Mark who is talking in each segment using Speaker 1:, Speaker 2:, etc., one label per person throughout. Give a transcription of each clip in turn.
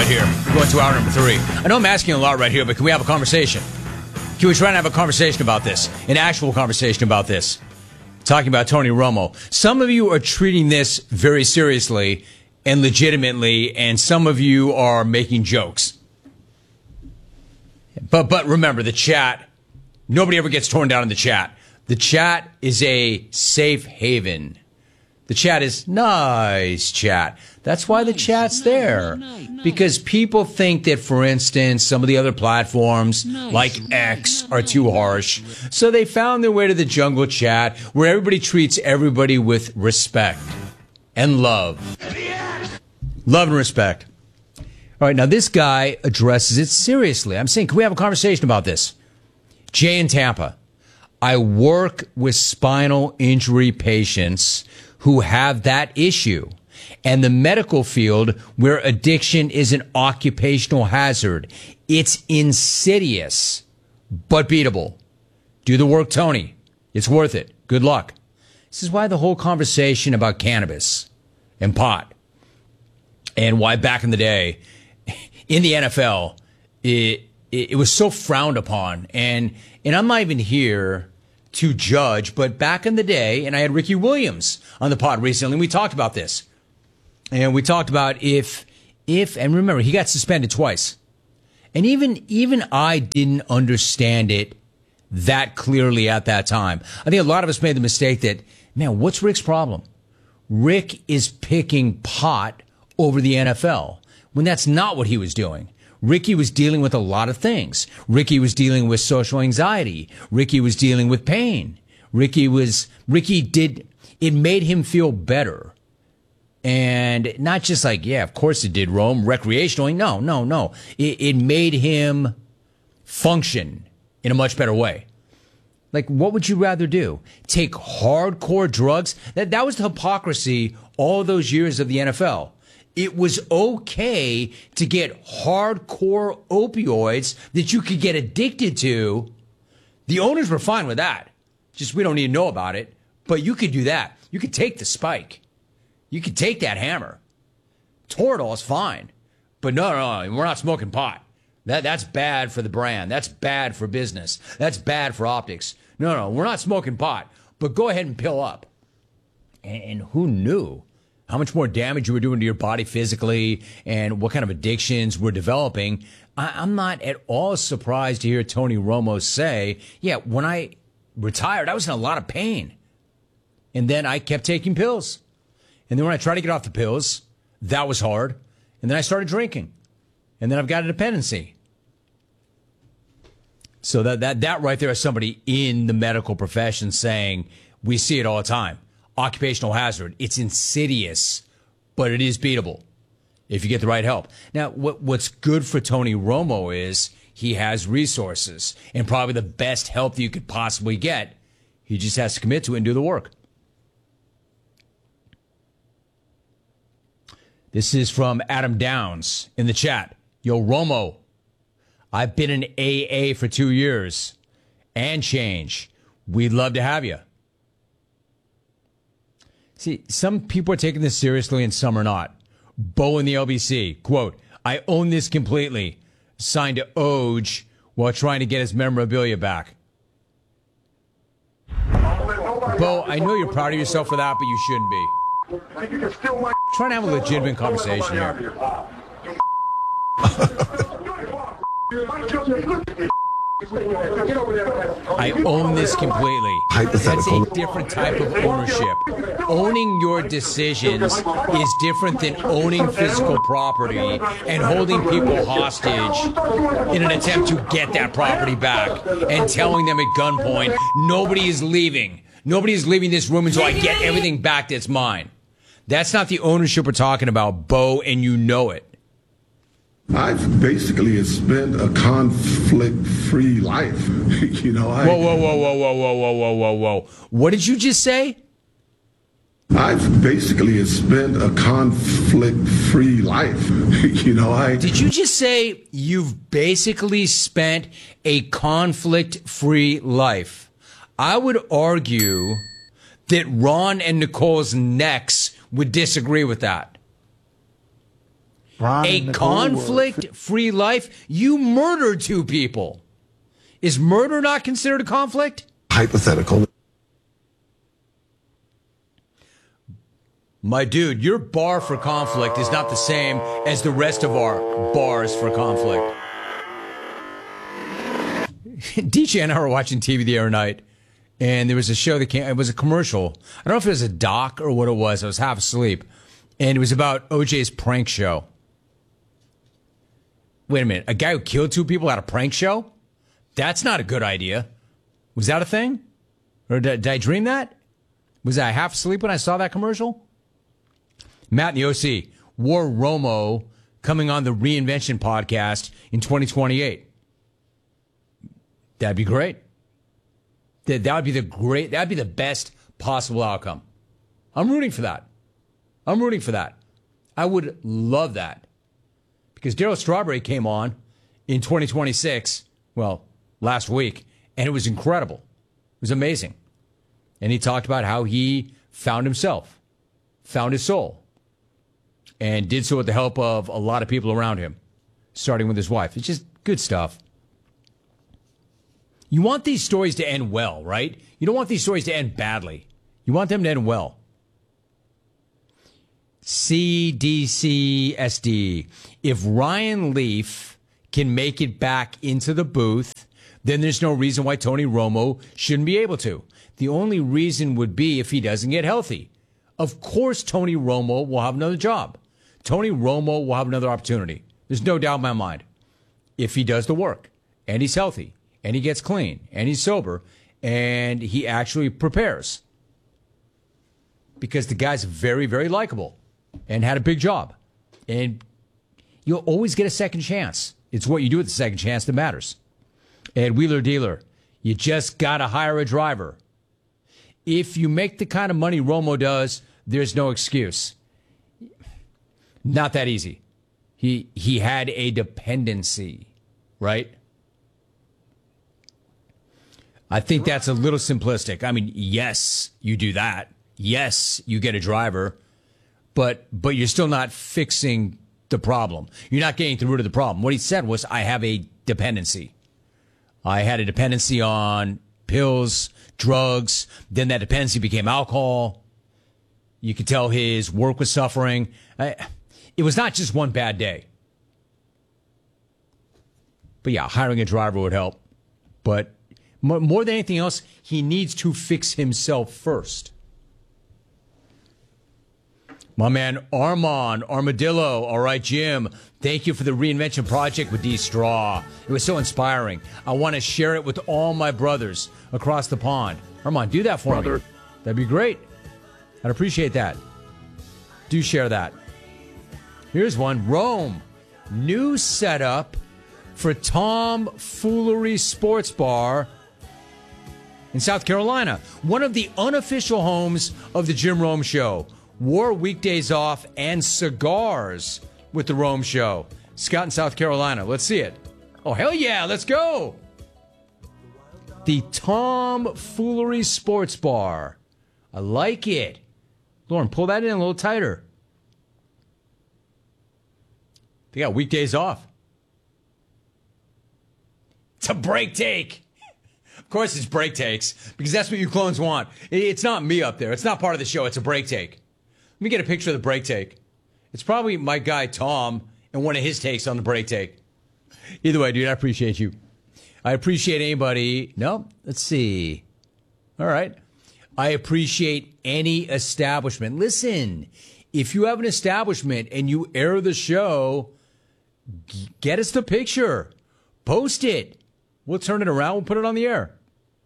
Speaker 1: right here. We're going to hour number 3. I know I'm asking a lot right here, but can we have a conversation? Can we try and have a conversation about this? An actual conversation about this? Talking about Tony Romo. Some of you are treating this very seriously and legitimately, and some of you are making jokes. But remember, the chat, nobody ever gets torn down in the chat. The chat is a safe haven. The chat is nice chat. That's why the chat's there. Because people think that, for instance, some of the other platforms, like X, are too harsh. So they found their way to the jungle chat, where everybody treats everybody with respect and love. Love and respect. All right, now this guy addresses it seriously. I'm saying, can we have a conversation about this? Jay in Tampa. I work with spinal injury patients who have that issue, and the medical field where addiction is an occupational hazard. It's insidious, but beatable. Do the work, Tony. It's worth it. Good luck. This is why the whole conversation about cannabis and pot, and why back in the day in the NFL, it was so frowned upon. And I'm not even here to judge, but back in the day, and I had Ricky Williams on the pod recently, and we talked about this. And we talked about if, and remember, he got suspended twice. And even I didn't understand it that clearly at that time. I think a lot of us made the mistake that, man, what's Rick's problem? Rick is picking pot over the NFL, when that's not what he was doing. Ricky was dealing with a lot of things. Ricky was dealing with social anxiety. Ricky was dealing with pain. It made him feel better. And not just like, yeah, of course it did, Rome, recreationally. No. It made him function in a much better way. Like, what would you rather do? Take hardcore drugs? That was the hypocrisy all those years of the NFL. It was okay to get hardcore opioids that you could get addicted to. The owners were fine with that. Just we don't need to know about it. But you could do that. You could take the spike. You could take that hammer. Toradol is fine. But no, we're not smoking pot. That's bad for the brand. That's bad for business. That's bad for optics. No, we're not smoking pot. But go ahead and pill up. And who knew how much more damage you were doing to your body physically and what kind of addictions we're developing? I'm not at all surprised to hear Tony Romo say, yeah, when I retired, I was in a lot of pain. And then I kept taking pills. And then when I tried to get off the pills, that was hard. And then I started drinking. And then I've got a dependency. So that right there is somebody in the medical profession saying, we see it all the time. Occupational hazard. It's insidious, but it is beatable if you get the right help. Now, what's good for Tony Romo is he has resources and probably the best help that you could possibly get. He just has to commit to it and do the work. This is from Adam Downs in the chat. Yo, Romo, I've been in AA for 2 years and change. We'd love to have you. See, some people are taking this seriously and some are not. Bo in the LBC, quote, I own this completely. Signed to Oj while trying to get his memorabilia back. Bo, I know you're proud of yourself for that, but you shouldn't be. Trying to have a legitimate conversation here. I own this completely. That's a different type of ownership. Owning your decisions is different than owning physical property and holding people hostage in an attempt to get that property back and telling them at gunpoint, nobody is leaving. Nobody is leaving this room until I get everything back that's mine. That's not the ownership we're talking about, Bo, and you know it.
Speaker 2: I've basically spent a conflict-free life. You know,
Speaker 1: Whoa. What did you just say?
Speaker 2: I've basically spent a conflict-free life. You know,
Speaker 1: Did you just say you've basically spent a conflict-free life? I would argue that Ron and Nicole's necks would disagree with that. A conflict-free life? You murdered 2 people. Is murder not considered a conflict?
Speaker 2: Hypothetical.
Speaker 1: My dude, your bar for conflict is not the same as the rest of our bars for conflict. DJ and I were watching TV the other night, and there was a show that came, it was a commercial. I don't know if it was a doc or what it was. I was half asleep. And it was about OJ's prank show. Wait a minute. A guy who killed 2 people at a prank show? That's not a good idea. Was that a thing? Or did I dream that? Was I half asleep when I saw that commercial? Matt and the OC, War Romo coming on the Reinvention podcast in 2028. That'd be great. That would be that'd be the best possible outcome. I'm rooting for that. I would love that. Because Darryl Strawberry came on in 2026, well, last week, and it was incredible. It was amazing. And he talked about how he found himself, found his soul, and did so with the help of a lot of people around him, starting with his wife. It's just good stuff. You want these stories to end well, right? You don't want these stories to end badly. You want them to end well. CDCSD. If Ryan Leaf can make it back into the booth, then there's no reason why Tony Romo shouldn't be able to. The only reason would be if he doesn't get healthy. Of course, Tony Romo will have another job. Tony Romo will have another opportunity. There's no doubt in my mind. If he does the work, and he's healthy, and he gets clean, and he's sober, and he actually prepares. Because the guy's very, very likable and had a big job. And you'll always get a second chance. It's what you do with the second chance that matters. And Wheeler Dealer, you just got to hire a driver. If you make the kind of money Romo does, there's no excuse. Not that easy. He had a dependency, right? I think that's a little simplistic. I mean, yes, you do that. Yes, you get a driver, but you're still not fixing the problem. You're not getting to the root of the problem. What he said was, I have a dependency. I had a dependency on pills, drugs. Then that dependency became alcohol. You could tell his work was suffering. It was not just one bad day. But yeah, hiring a driver would help. But more than anything else, he needs to fix himself first. My man Armand Armadillo. All right, Jim. Thank you for the Reinvention Project with D Straw. It was so inspiring. I want to share it with all my brothers across the pond. Armand, do that for me. That'd be great. I'd appreciate that. Do share that. Here's one. Rome. New setup for Tom Foolery Sports Bar in South Carolina. One of the unofficial homes of the Jim Rome Show. War weekdays off and cigars with the Rome Show. Scott in South Carolina. Let's see it. Oh, hell yeah. Let's go. The Tom Foolery Sports Bar. I like it. Lauren, pull that in a little tighter. They got weekdays off. It's a break take. Of course it's break takes, because that's what you clones want. It's not me up there. It's not part of the show. It's a break take. Let me get a picture of the break take. It's probably my guy Tom and one of his takes on the break take. Either way, dude, I appreciate you. I appreciate anybody. No, let's see. All right. I appreciate any establishment. Listen, if you have an establishment and you air the show, get us the picture. Post it. We'll turn it around. We'll put it on the air.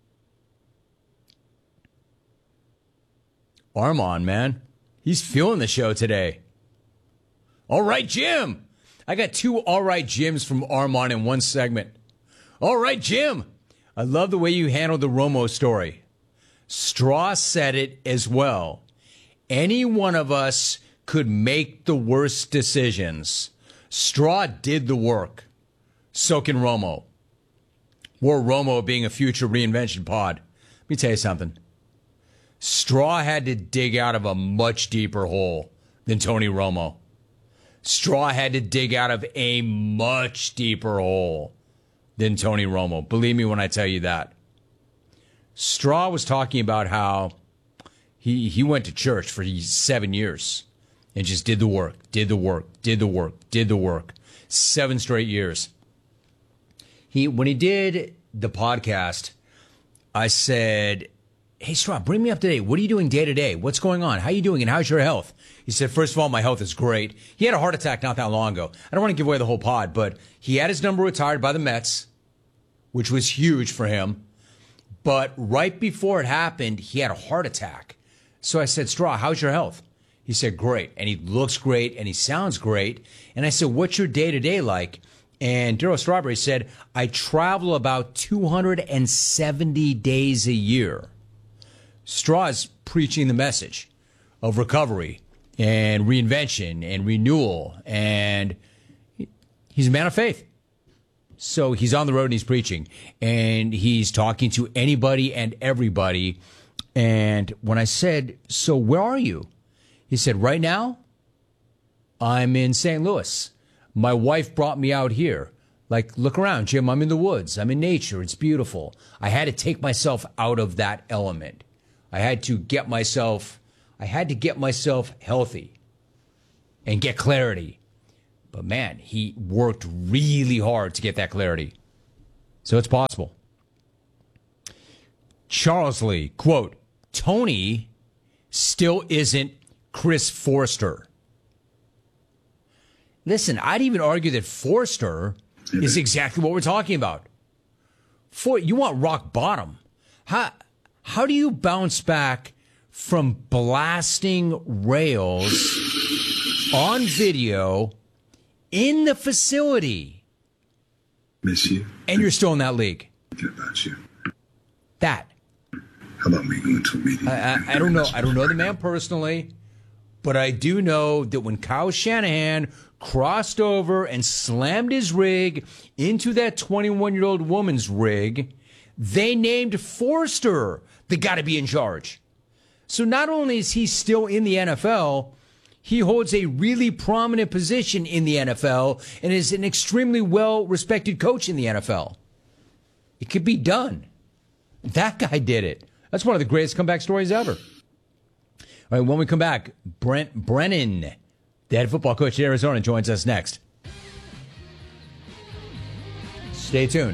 Speaker 1: Armand, man. He's feeling the show today. All right, Jim. I got 2 all right Jims from Armand in one segment. All right, Jim. I love the way you handled the Romo story. Straw said it as well. Any one of us could make the worst decisions. Straw did the work. So can Romo. War Romo being a future Reinvention pod. Let me tell you something. Straw had to dig out of a much deeper hole than Tony Romo. Straw had to dig out of a much deeper hole than Tony Romo. Believe me when I tell you that. Straw was talking about how he went to church for 7 years and just did the work. 7 straight years. When he did the podcast, I said, hey, Straw, bring me up to date. What are you doing day to day? What's going on? How are you doing? And how's your health? He said, first of all, my health is great. He had a heart attack not that long ago. I don't want to give away the whole pod, but he had his number retired by the Mets, which was huge for him. But right before it happened, he had a heart attack. So I said, Straw, how's your health? He said, great. And he looks great and he sounds great. And I said, what's your day to day like? And Darryl Strawberry said, I travel about 270 days a year. Straw is preaching the message of recovery and reinvention and renewal. And he's a man of faith. So he's on the road and he's preaching. And he's talking to anybody and everybody. And when I said, so where are you? He said, right now, I'm in St. Louis. My wife brought me out here. Like, look around, Jim. I'm in the woods. I'm in nature. It's beautiful. I had to take myself out of that element. I had to get myself healthy and get clarity. But man, he worked really hard to get that clarity. So it's possible. Charles Lee, quote, Tony still isn't Chris Forster. Listen, I'd even argue that Forster is exactly what we're talking about. You want rock bottom. How do you bounce back from blasting rails on video in the facility?
Speaker 3: Miss you.
Speaker 1: And you're still in that league.
Speaker 3: Thinking about you.
Speaker 1: That.
Speaker 3: How about me going to a meeting?
Speaker 1: I don't know. I don't know the man personally, but I do know that when Kyle Shanahan crossed over and slammed his rig into that 21-year-old woman's rig, they named Forster the guy to be in charge. So not only is he still in the NFL, he holds a really prominent position in the NFL and is an extremely well-respected coach in the NFL. It could be done. That guy did it. That's one of the greatest comeback stories ever. All right, when we come back, Brent Brennan, the head football coach at Arizona, joins us next. Stay tuned.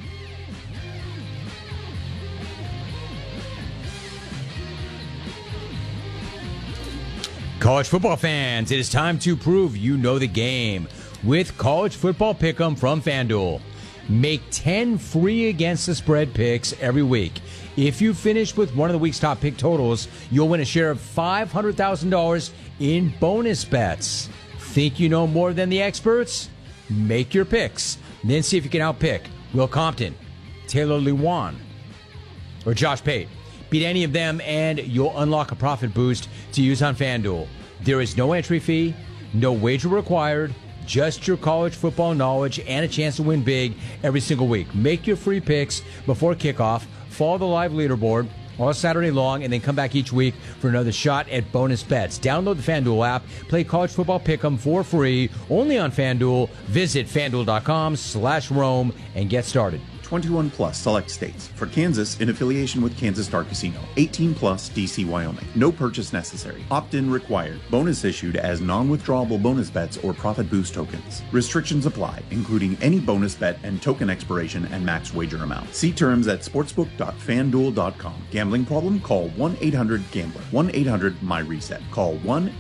Speaker 1: College football fans, it is time to prove you know the game with College Football Pick'em from FanDuel. Make 10 free against the spread picks every week. If you finish with one of the week's top pick totals, you'll win a share of $500,000 in bonus bets. Think you know more than the experts? Make your picks. Then see if you can outpick Will Compton, Taylor Lewan, or Josh Pate. Beat any of them and you'll unlock a profit boost to use on FanDuel. There is no entry fee, no wager required, just your college football knowledge and a chance to win big every single week. Make your free picks before kickoff, follow the live leaderboard all Saturday long, and then come back each week for another shot at bonus bets. Download the FanDuel app, play College Football Pick'em for free, only on FanDuel. Visit FanDuel.com/Rome and get started.
Speaker 4: 21 plus select states. For Kansas, in affiliation with Kansas Star Casino. 18 plus DC, Wyoming. No purchase necessary. Opt-in required. Bonus issued as non-withdrawable bonus bets or profit boost tokens. Restrictions apply, including any bonus bet and token expiration and max wager amount. See terms at sportsbook.fanduel.com. Gambling problem? Call 1-800-GAMBLER. 1-800-MY-RESET. Call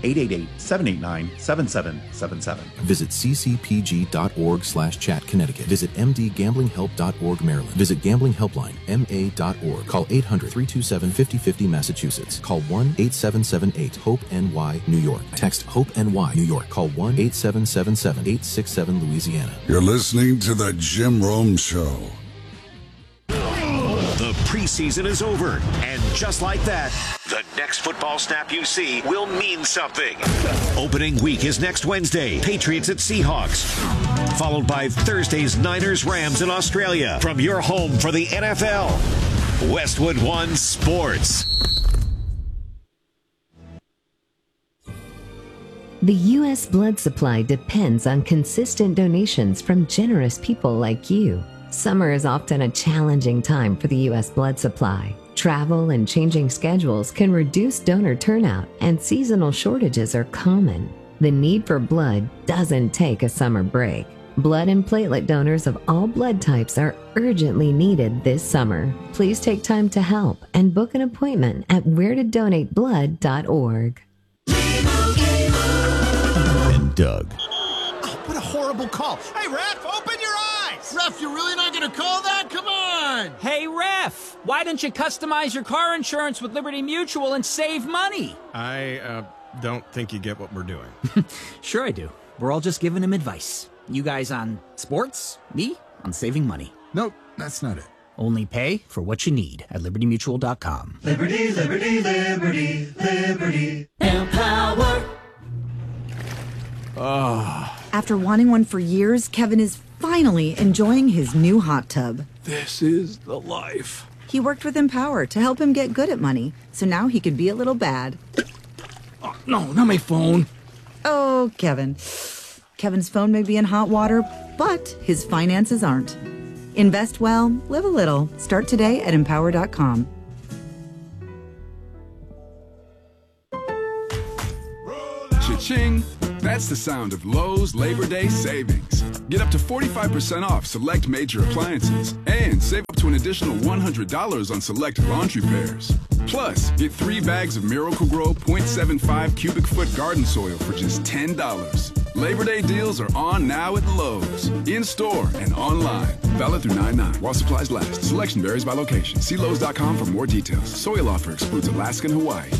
Speaker 4: 1-888-789-7777.
Speaker 5: Visit ccpg.org/chat Connecticut. Visit mdgamblinghelp.org Maryland. Visit Gambling Helpline, ma.org. Call 800-327-5050 Massachusetts. Call 1-8778-HOPE-NY New York. Text HOPE-NY New York. Call 1-8777-867 Louisiana.
Speaker 3: You're listening to the Jim Rome Show.
Speaker 6: The preseason is over, and just like that, the next football snap you see will mean something. Opening week is next Wednesday, Patriots at Seahawks, followed by Thursday's Niners-Rams in Australia. From your home for the NFL, Westwood One Sports.
Speaker 7: The U.S. blood supply depends on consistent donations from generous people like you. Summer is often a challenging time for the U.S. blood supply. Travel and changing schedules can reduce donor turnout, and seasonal shortages are common. The need for blood doesn't take a summer break. Blood and platelet donors of all blood types are urgently needed this summer. Please take time to help and book an appointment at wheretodonateblood.org.
Speaker 8: And Doug.
Speaker 9: Oh, what a horrible call. Hey, Ref, open your eyes! Ref, you're really not going to call that? Come on!
Speaker 10: Hey, Ref, why don't you customize your car insurance with Liberty Mutual and save money?
Speaker 11: I don't think you get what we're doing.
Speaker 10: Sure I do. We're all just giving him advice. You guys on sports, me on saving money.
Speaker 3: Nope, that's not it.
Speaker 10: Only pay for what you need at libertymutual.com.
Speaker 12: Liberty, liberty, liberty, liberty. Empower.
Speaker 13: After wanting one for years, Kevin is finally enjoying his new hot tub.
Speaker 3: This is the life.
Speaker 13: He worked with Empower to help him get good at money, so now he could be a little bad.
Speaker 3: Oh, no, not my phone.
Speaker 13: Oh, Kevin. Kevin's phone may be in hot water, but his finances aren't. Invest well, live a little. Start today at empower.com.
Speaker 3: Cha-ching! That's the sound of Lowe's Labor Day savings. Get up to 45% off select major appliances and save up to an additional $100 on select laundry pairs. Plus, get 3 bags of Miracle-Gro 0.75 cubic foot garden soil for just $10. Labor Day deals are on now at Lowe's. In-store and online. Valid through 9/9 while supplies last. Selection varies by location. See Lowe's.com for more details. Soil offer excludes Alaska and Hawaii.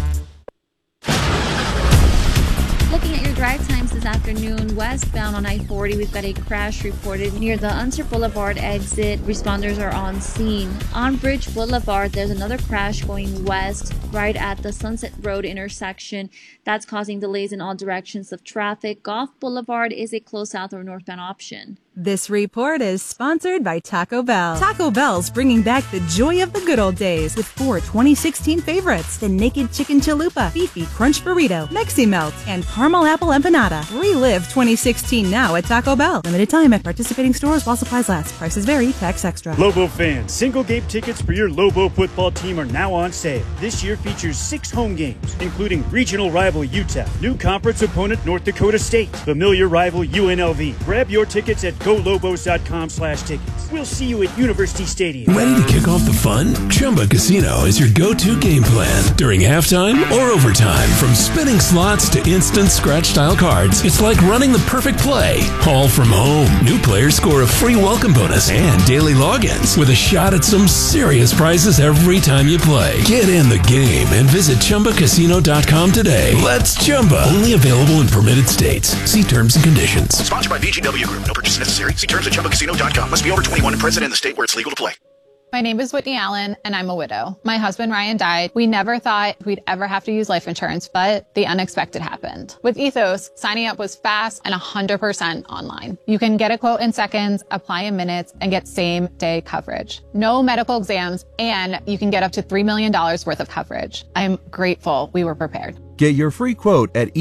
Speaker 14: Looking at your drive times this afternoon, westbound on I-40, we've got a crash reported near the Unser Boulevard exit. Responders are on scene. On Bridge Boulevard, there's another crash going west right at the Sunset Road intersection. That's causing delays in all directions of traffic. Gulf Boulevard is a closed south or northbound option.
Speaker 15: This report is sponsored by Taco Bell. Taco Bell's bringing back the joy of the good old days with 4 2016 favorites: the Naked Chicken Chalupa, Beefy Crunch Burrito, Mexi Melt, and Caramel Apple Empanada. Relive 2016 now at Taco Bell. Limited time at participating stores while supplies last. Prices vary. Tax extra.
Speaker 16: Lobo fans, single game tickets for your Lobo football team are now on sale. This year features 6 home games, including regional rival Utah, new conference opponent North Dakota State, familiar rival UNLV. Grab your tickets at golobos.com/tickets. We'll see you at University Stadium.
Speaker 17: Ready to kick off the fun? Chumba Casino is your go-to game plan during halftime or overtime. From spinning slots to instant scratch-style cards, it's like running the perfect play, all from home. New players score a free welcome bonus and daily logins with a shot at some serious prizes every time you play. Get in the game and visit ChumbaCasino.com today. Let's Chumba. Only available in permitted states. See terms and conditions.
Speaker 18: Sponsored by VGW Group. No purchase necessary. See terms at ChumbaCasino.com. Must be over 21 and present in the state where it's legal to play.
Speaker 19: My name is Whitney Allen, and I'm a widow. My husband, Ryan, died. We never thought we'd ever have to use life insurance, but the unexpected happened. With Ethos, signing up was fast and 100% online. You can get a quote in seconds, apply in minutes, and get same-day coverage. No medical exams, and you can get up to $3 million worth of coverage. I'm grateful we were prepared.
Speaker 20: Get your free quote at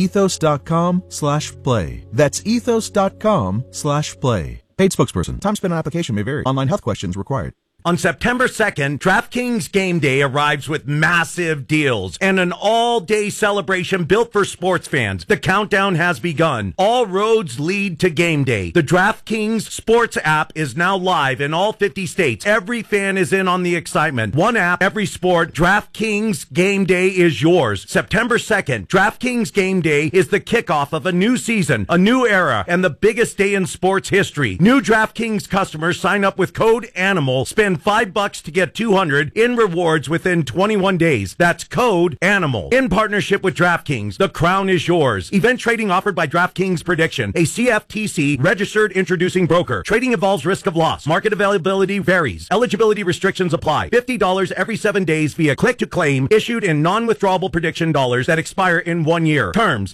Speaker 20: ethos.com/play. That's ethos.com/play. Paid spokesperson. Time spent on application may vary. Online health questions required.
Speaker 21: On September 2nd, DraftKings Game Day arrives with massive deals and an all-day celebration built for sports fans. The countdown has begun. All roads lead to Game Day. The DraftKings Sports app is now live in all 50 states. Every fan is in on the excitement. One app, every sport. DraftKings Game Day is yours. September 2nd, DraftKings Game Day is the kickoff of a new season, a new era, and the biggest day in sports history. New DraftKings customers sign up with code ANIMAL, spend $5 to get $200 in rewards within 21 days. That's code ANIMAL. In partnership with DraftKings, the crown is yours. Event trading offered by DraftKings Prediction, a CFTC registered introducing broker. Trading involves risk of loss. Market availability varies. Eligibility restrictions apply. $50 every 7 days via click-to-claim, issued in non-withdrawable prediction dollars that expire in 1 year. Terms,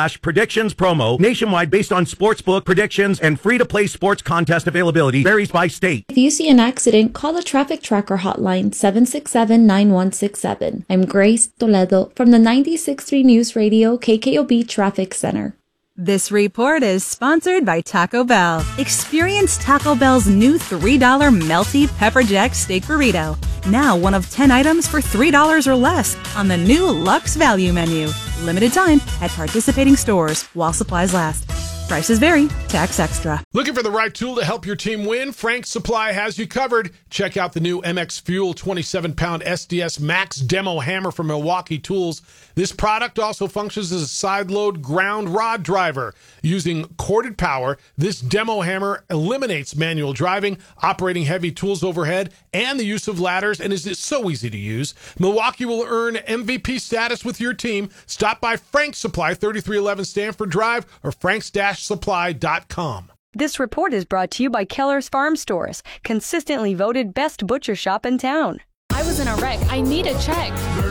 Speaker 21: dkng.co/predictions promo. Nationwide based on sportsbook predictions and free-to-play sports contest availability. Varies by State.
Speaker 8: If you see an accident, call the Traffic Tracker hotline 767-9167. I'm Grace Toledo from the 96.3 News Radio KKOB Traffic Center.
Speaker 15: This report is sponsored by Taco Bell. Experience Taco Bell's new $3 melty pepper jack steak burrito. Now one of 10 items for $3 or less on the new Luxe Value menu. Limited time at participating stores while supplies last. Prices vary. Tax extra.
Speaker 22: Looking for the right tool to help your team win? Frank's Supply has you covered. Check out the new MX Fuel 27-pound SDS Max Demo Hammer from Milwaukee Tools. This product also functions as a side-load ground rod driver. Using corded power, this demo hammer eliminates manual driving, operating heavy tools overhead, and the use of ladders, and is so easy to use. Milwaukee will earn MVP status with your team. Stop by Frank's Supply, 3311 Stanford Drive, or franks-supply.com.
Speaker 23: This report is brought to you by Keller's Farm Stores, consistently voted best butcher shop in town.
Speaker 24: I was in a wreck. I need a check.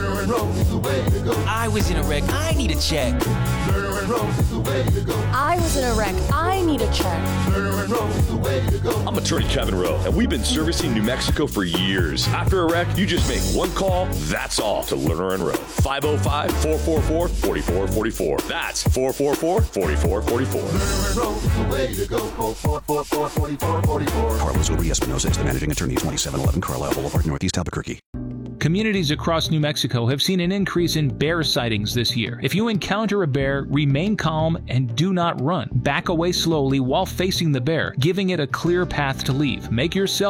Speaker 25: I was in a wreck. I need a check.
Speaker 24: I was in a wreck. I need a check.
Speaker 26: I'm attorney Kevin Rowe, and we've been servicing New Mexico for years. After a wreck, you just make one call, that's all, to Lerner and Rowe. 505-444-4444. That's 444-4444.
Speaker 27: Carlos Uber Espinosa is the managing attorney, 2711 Carlisle Boulevard, Northeast Albuquerque.
Speaker 28: Communities across New Mexico have seen an increase in bear sightings this year. If you encounter a bear, remain calm and do not run. Back away slowly while facing the bear, giving it a clear path to leave. Make yourself